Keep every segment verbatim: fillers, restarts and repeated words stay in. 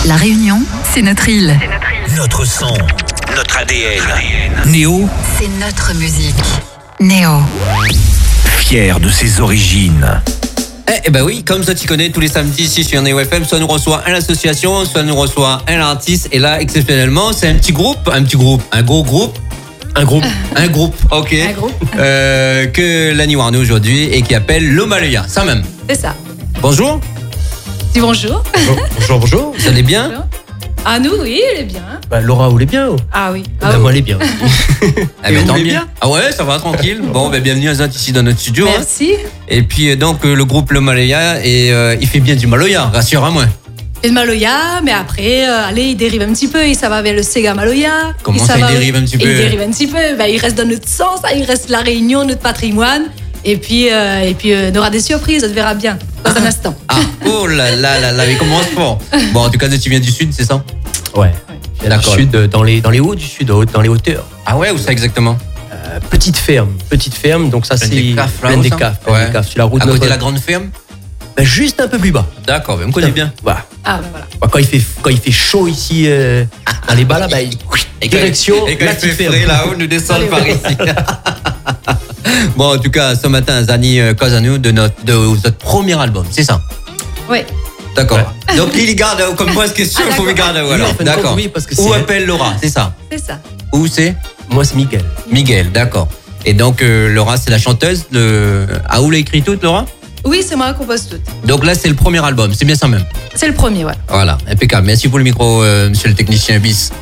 La Réunion, c'est notre île. Notre son, notre A D N. Néo, c'est notre musique. Néo. Fier de ses origines. Eh ben oui, comme ça tu connais, tous les samedis ici sur Néo F M, soit nous reçoit un association, soit nous reçoit un artiste. Et là, exceptionnellement, c'est un petit groupe, un petit groupe, un gros groupe. Un groupe. Un groupe, ok. Un groupe. Euh, que Lani Warno aujourd'hui et qui appelle l'Omaloya, ça même. C'est ça. Bonjour. Dis bonjour. Bonjour, bonjour, bonjour. Vous allez bien? Bonjour. Ah, nous, oui, elle est bien. Bah, Laura, vous allez bien? Oh. Ah oui. Bah, Ah, moi, oui. elle est bien. Ah, ben, vous tant allez mieux. bien? Ah ouais, ça va, tranquille. Bon, ben, bienvenue à Zot ici dans notre studio. Hein. Merci. Et puis, euh, donc, euh, le groupe l'Omaloya, et euh, il fait bien du Maloya, rassure-moi. Et le Maloya, mais après, euh, allez, il dérive un petit peu. Il ça va vers le Sega Maloya. Comment Et ça, il va- dérive un petit peu? Il dérive un petit peu. Ben, il reste dans notre sens, hein, il reste la Réunion, notre patrimoine. Et puis, euh, et puis euh, on aura des surprises, on te verra bien dans un instant. Ah, oh là là là là, mais commence fort. Bon, en tout cas, tu viens du sud, c'est ça? Ouais. Je viens du D'accord. sud, euh, dans les, dans les hauts du sud, haut- dans les hauteurs. Ah ouais, où ça exactement? Euh, petite ferme, petite ferme, donc ça Plein c'est. des caves, là, plein où des ça? caves, plein Ouais. des caves. Sur la route À côté de Notre- la grande ferme? Bah, juste un peu plus bas. D'accord, mais on me connaît bien. Voilà. Ah, ben voilà. Bah, quand, il fait, quand il fait chaud ici, euh, dans les bas là, bah, il- Et quand- direction, et quand la il fait petite ferme. frais là-haut, nous descendons Allez, par ouais. ici. Bon, en tout cas, ce matin, Zani euh, cause à nous de notre, de votre premier album, c'est ça? Ouais. D'accord. Donc, il garde, euh, comme moi, ce question, Ah, il faut me d'accord. garder. Oui, Voilà. en fin de D'accord. compte, oui, parce que Où c'est- appelle Laura, c'est ça? C'est ça. Où c'est? Moi c'est Miguel. Miguel, d'accord. Et donc, euh, Laura, c'est la chanteuse de. Ah, où l'a écrit toute, Laura? Oui, c'est moi qui compose tout. Donc là, c'est le premier album, c'est bien ça même. C'est le premier, ouais. Voilà, impeccable. Merci pour le micro, euh, monsieur le technicien bis.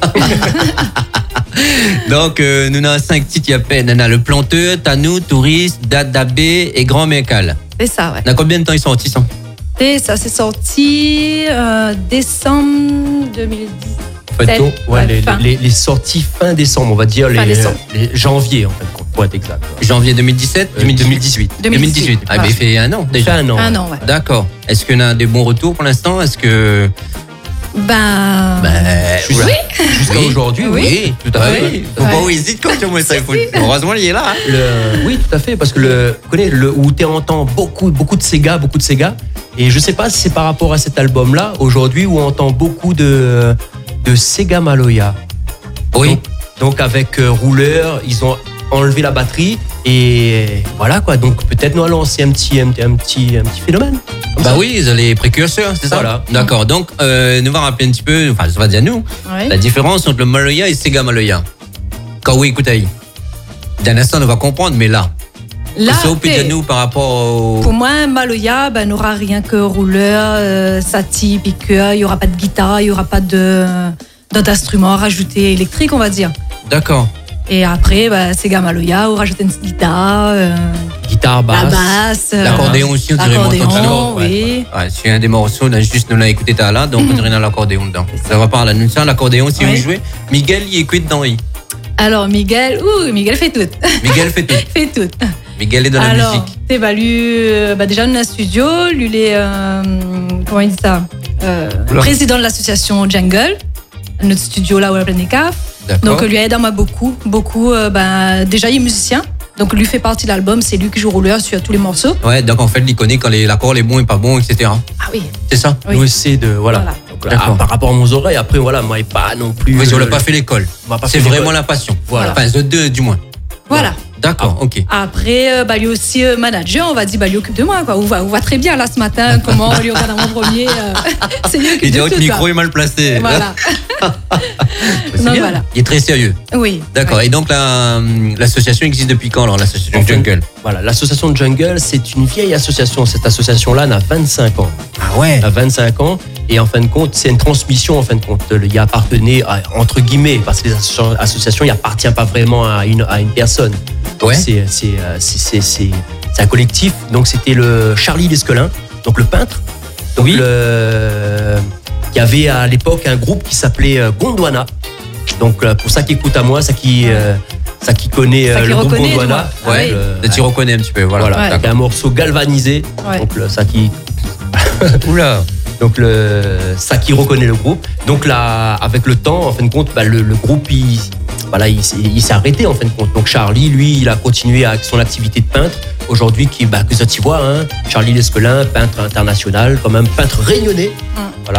Donc, euh, nous avons cinq titres, il y a peine. On a Le Planteur, Tanou, Touriste, Dadabé et Grand Mécal. C'est ça, ouais. On a combien de temps ils sont sortis ça? Et ça, c'est sorti euh, décembre deux mille dix. En fait, Sept, donc, ouais, ouais, les, fin. les, les sorties fin décembre, on va dire Fin les, décembre. les janvier en fait, pour être exact. Janvier deux mille dix-sept, Euh, deux mille dix-huit. deux mille dix-huit. Ah, voilà. mais il fait un an déjà. Fait un an. Un ouais. an, ouais. D'accord. Est-ce qu'on a des bons retours pour l'instant? Est-ce que. Ben. Jusqu'à jusqu'à oui. aujourd'hui, oui. Oui, tout à fait. Oui. Faut pas Ouais. hésiter quand tu vois ça. il faut- Heureusement, il est là. hein. Le- oui, tout à fait, parce que le, tu connais, le, où tu entends beaucoup, beaucoup de Sega, beaucoup de Sega, et je sais pas si c'est par rapport à cet album-là, aujourd'hui, où on entend beaucoup de, de Sega Maloya. Oui. Donc, donc avec euh, Rouleur, ils ont enlevé la batterie, et voilà quoi, donc peut-être nous allons lancer un petit, un, un petit, un petit phénomène. comme Bah ça. oui, ils ont les précurseurs, c'est ça? Voilà. D'accord. Donc, euh, nous va rappeler un petit peu, enfin, ça va dire nous, Ouais. la différence entre le Maloya et Sega Maloya. Quand oui, écoute, aïe. D'un instant, on va comprendre, mais là, Là, ça au plus t'es- de nous par rapport au. pour moi, Maloya, ben, n'aura rien que rouleur, euh, sati, piqueur, il n'y aura pas de guitare, il n'y aura pas de, d'instruments rajoutés électriques, on va dire. D'accord. Et après, ben, Sega Maloya, on rajoute une guitare, euh, Guitare, la basse. basse, euh, L'accordéon aussi, on dirait l'accordéon, maintenant. oui. Ouais, c'est un des morceaux, là, juste nous l'a écouté tout à l'heure, donc on dirait dans l'accordéon dedans. Ça va par là. Nous sommes l'accordéon si Ouais. vous jouez. Miguel, il écoute dans lui. Alors, Miguel, ouh, Miguel fait tout. Miguel fait tout. fait tout. Miguel est dans la Alors, musique. t'es bah, lui, euh, bah, déjà, dans un studio, lui, il est, euh, comment il dit ça euh, Oula. président de l'association Jungle, notre studio là où on a plein des caves. D'accord. Donc, lui aide à moi beaucoup, beaucoup. euh, bah, déjà, il est musicien, donc lui fait partie de l'album, c'est lui qui joue rouleur sur tous les morceaux. Ouais, donc en fait, il connaît quand les- l'accord est bon et pas bon, et cetera. Ah oui, C'est ça? oui. Nous essaie de. Voilà. Voilà. Donc, là, D'accord. par rapport à mon oreille, après, voilà, moi, il pas non plus. Oui, si on euh, l'a pas fait l'école. on va pas C'est faire vraiment l'école. la passion. Voilà. Enfin, eux deux, du moins. Voilà. D'accord, ok. Après, euh, bah, lui aussi euh, manager, on va dire, bah, lui occupe de moi. Quoi. On, va, on va très bien là ce matin, comment lui regarde mon premier. euh, c'est lui qui Il occupe dit de votre tout. micro quoi. est mal placé. Voilà. C'est Donc, bien. voilà. Il est très sérieux. Oui. D'accord. Ouais. Et donc, la, hum, l'association existe depuis quand, alors, l'association Enfin, Jungle? Voilà, l'association Jungle, c'est une vieille association. Cette association-là n'a vingt-cinq ans. Ah ouais? Elle a vingt-cinq ans. Et en fin de compte, c'est une transmission, en fin de compte. Il y appartenait, à- entre guillemets, parce que les asso- associations, il n'appartient pas vraiment à une, à une personne. Donc, Ouais. c'est, c'est, euh, c'est, c'est, c'est, c'est un collectif. Donc, c'était le Charlie Lesquelin, donc le peintre. Donc, Oui. le, il y avait à l'époque un groupe qui s'appelait euh, Gondwana. Donc, euh, pour ça qui écoute à moi, ça qui, euh, ça qui connaît Ça euh, qui le groupe reconnaît, Gondwana. du moins. Ah Ouais. oui. Tu reconnais un petit peu, voilà. Voilà, Ouais. il y a un morceau galvanisé. Ouais. Donc, le, ça qui. Oula. Donc le, ça qui reconnaît le groupe. Donc là, avec le temps, en fin de compte, bah, le, le groupe, il, voilà, il, s'est- il s'est arrêté en fin de compte. Donc Charlie, lui, il a continué avec son activité de peintre. Aujourd'hui, qui, bah, que ça t'y vois, hein, Charlie Lesquelin, peintre international, quand même peintre réunionnais. Mm. Voilà. Oui.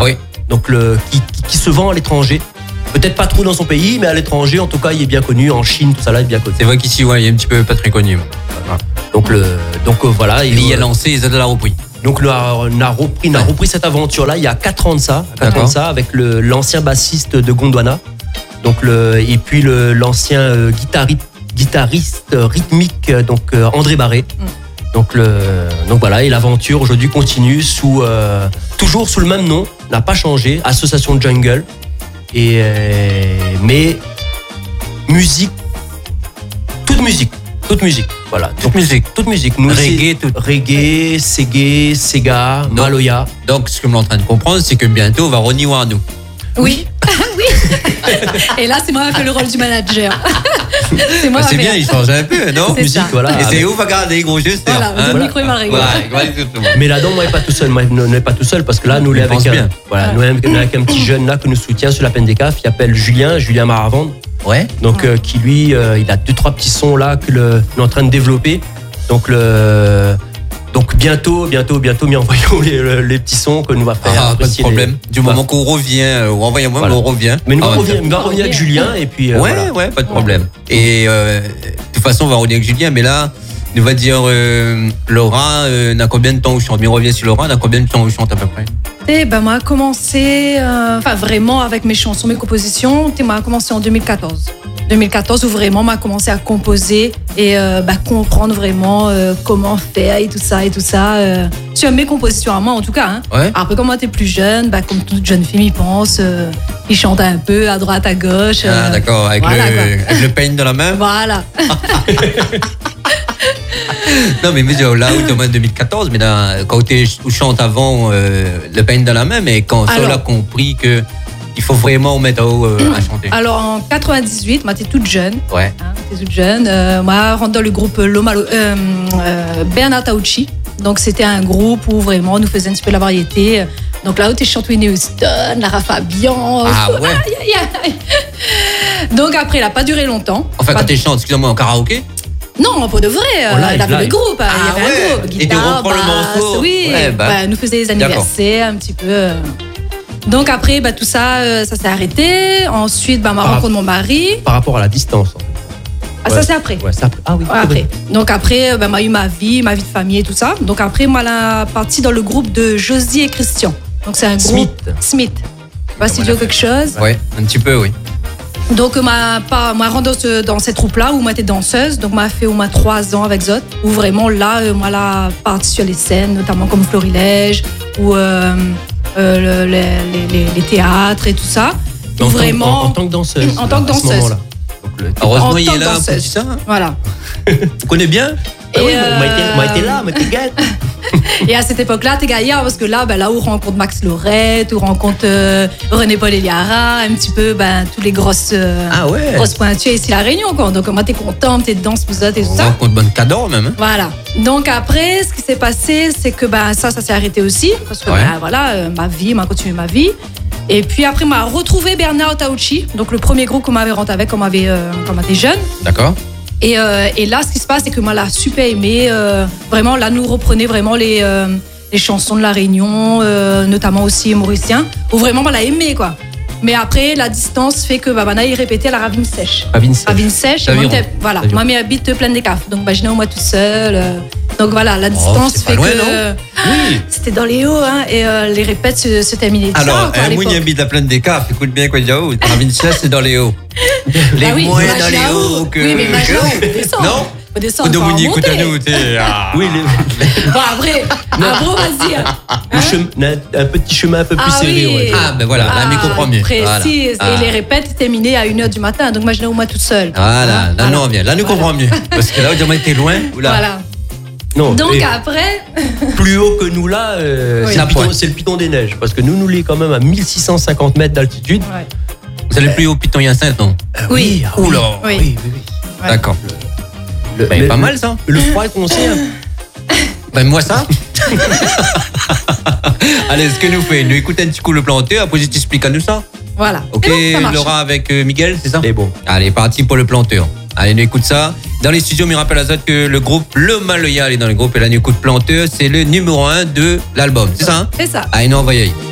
donc le, qui, qui, qui se vend à l'étranger. Peut-être pas trop dans son pays, mais à l'étranger, en tout cas, il est bien connu. En Chine, tout ça là, il est bien connu. C'est vrai qu'ici, ouais, il est un petit peu pas très connu. Donc, le, donc euh, voilà. Il y a lancé, ils ont de la repris. Donc, on a, on a repris, on a repris cette aventure-là il y a quatre ans de ça, quatre ans de ça avec le, l'ancien bassiste de Gondwana. Donc, le, et puis le, l'ancien euh, guitariste, guitariste euh, rythmique, euh, donc euh, André Barré. Mm. Donc, le, donc voilà, et l'aventure aujourd'hui continue sous, euh, toujours sous le même nom, n'a pas changé, Association Jungle. Et euh, mais musique, toute musique, toute musique, voilà, toute donc, musique, toute musique. Nous, reggae, tout. reggae, Segé, Sega, donc, Maloya. Donc, ce que je suis en train de comprendre, c'est que bientôt, on va Ronnie Wardou. Oui, oui. Et là, c'est moi qui fais le rôle du manager. C'est moi. Bah, c'est bien, il change un peu, non? C'est musique, ça. Voilà. Et c'est où va garder les gros jeux, c'est voilà, hein? le micro il va régler. Voilà, mais là-dedans, moi, je n'est pas tout seul. Moi, je n'est pas tout seul parce que là, nous, les avec, un, voilà, ouais. nous, avec un petit jeune là que nous soutient sur la peine des cafes, il s'appelle Julien, Julien Maravande. Ouais. Donc, ouais. Euh, qui lui, euh, il a deux trois petits sons là que le, nous est en train de développer. Donc le Donc bientôt, bientôt, bientôt, mais envoyons les, les petits sons que nous va faire. Ah, pas de problème. Les... Du moment qu'on revient, ou envoyez-moi, voilà. on revient. Mais nous, ah, on, revient, on va revenir avec Julien et puis. Euh, ouais, voilà. ouais, pas de problème. Et euh, de toute façon, on va revenir avec Julien, mais là, nous va dire euh, Laura, euh, n'a combien de temps où chante? Mais on revient sur Laura, n'a combien de temps où chante à peu près? Et ben moi, commencé, enfin euh, vraiment avec mes chansons, mes compositions, moi, a commencé en deux mille quatorze. deux mille quatorze où vraiment m'a commencé à composer et euh, bah, comprendre vraiment euh, comment faire et tout ça et tout ça euh, sur mes compositions à moi en tout cas hein. Ouais. Après quand moi t'es plus jeune, bah, comme toute jeune fille y pense, euh, il chante un peu à droite à gauche euh, ah d'accord, avec, voilà, le, avec le pain dans la main. Voilà. Non mais, mais là où tu es en deux mille quatorze, mais là, quand tu chantes avant euh, le pain dans la main, mais quand on a compris que il faut vraiment mettre haut euh, à chanter. Alors en quatre-vingt-dix-huit, moi t'es toute jeune. Ouais. Hein, t'es toute jeune. Euh, moi rentre dans le groupe Loma, euh, euh, Bernard Tauchi. Donc c'était un groupe où vraiment on nous faisait un petit peu la variété. Donc là où t'es chanté Whitney Houston, Lara Fabian. Ah ouais. Aïe, aïe, aïe. Donc après, il a pas duré longtemps. Enfin, pas quand tu chantes, excusez-moi, en karaoké? Non, pas de vrai. Oh, live, il avait live. le groupe. Ah, il y avait ouais. un groupe. Guitare, et tu reprends basse, le morceau. Oui. Ouais, bah. Bah, nous faisait des anniversaires un petit peu. Donc après, bah, tout ça, euh, ça s'est arrêté. Ensuite, bah, ma Par rencontre mon mari. Par rapport à la distance. En fait. Ah, ouais. ça c'est après. Ouais, c'est après. Ah oui. Ouais, après. Donc après, bah, m'a eu ma vie, ma vie de famille et tout ça. Donc après, moi, la partie dans le groupe de Josie et Christian. Donc c'est un Smith. groupe Smith. Je sais pas si tu veux quelque chose. Ouais, un petit peu, oui. Donc ma pas moi rentre dans, ce, dans cette troupe là où moi j'étais danseuse. Donc m'a fait au moins trois ans avec Zot. Où vraiment là, euh, moi la partie sur les scènes, notamment comme Florilège ou euh, euh, le, les, les, les théâtres et tout ça. En, vraiment en, en tant que danseuse. En tant que danseuse. Donc, le... Heureusement, en il tant est que là pour danseuse. ça. Voilà. Tu connais bien? Ah oui, euh... moi j'étais là, moi j'étais gâte. Et à cette époque-là, t'es gaillard parce que là, ben, là où on rencontre Max Lorette, où on rencontre euh, René-Paul Eliara, un petit peu ben, tous les grosses, euh, ah ouais. grosses pointures ici à La Réunion. Quoi. Donc moi, t'es contente, t'es dedans, tout ça, et tout On ça. rencontre bonne cadeau même. Hein. Voilà. Donc après, ce qui s'est passé, c'est que ben, ça, ça s'est arrêté aussi. Parce que ouais. ben, voilà, euh, ma vie, m'a continué ma vie. Et puis après, m'a retrouvé Bernard Tauchi, donc le premier groupe qu'on m'avait rentré avec quand on avait, euh, quand on était jeune. D'accord. Et, euh, et là, ce qui se passe, c'est que moi, là, super aimé. Euh, vraiment, là, nous reprenait vraiment les, euh, les chansons de La Réunion, euh, notamment aussi mauricien, où vraiment, on l'a aimé, quoi. Mais après, la distance fait que bah, maintenant, il répétait à la Ravine Sèche. Ravine Sèche. Ravine Sèche. Et moi, voilà, moi, je habite plein des cafes. Donc, imaginez moi toute seule. Euh, donc, voilà, la distance oh, fait loin, que. Euh, oui. C'était dans les hauts, hein, et euh, les répètes se, se terminaient. Alors, un mouille habite la plaine des cafes. Écoute bien quoi, Diao. Ravine Sèche, c'est dans les hauts. Les ah oui, moins dans les hauts que. Oui, mais maintenant, non? Faut descendre, faut Dominique, remonter. écoute-nous, t'es. Ah. Oui, les... Bon, après, après, vas-y. Hein. Chemin, un petit chemin un peu plus ah, serré. Oui. Ouais. Ah, ben voilà, là, mais comprends mieux. Précis. Voilà. Et ah. les répètes terminaient à une heure du matin. Donc, moi, je n'ai au moins toute seule. Voilà, là, voilà. nous, on vient. Là, nous voilà. comprends mieux. Parce que là, on était loin. Ou là. Voilà. Non, donc, et après. plus haut que nous, là, euh, oui. c'est, le piton, c'est le piton des neiges. Parce que nous, nous l'est quand même à mille six cent cinquante mètres d'altitude. Ouais. C'est le plus haut piton Hyacinthe, non? euh, Oui. oui. Oula. Oui, oui, oui. oui. Ouais. D'accord. Le, ben, le, pas mal, ça. Le froid est conseillé. Ben, moi, ça. Allez, ce que nous fait, nous écoutons un petit coup le planteur, après, je t'explique à nous ça. Voilà. Ok, bon, Laura avec euh, Miguel, c'est ça? C'est bon. Allez, parti pour le planteur. Allez, nous écoute ça. Dans les studios, me rappelle à ça que le groupe Le Maloya est dans le groupe et là, nous écoute planteur, c'est le numéro un de l'album, c'est ça? Hein? C'est ça. Allez, nous envoyons.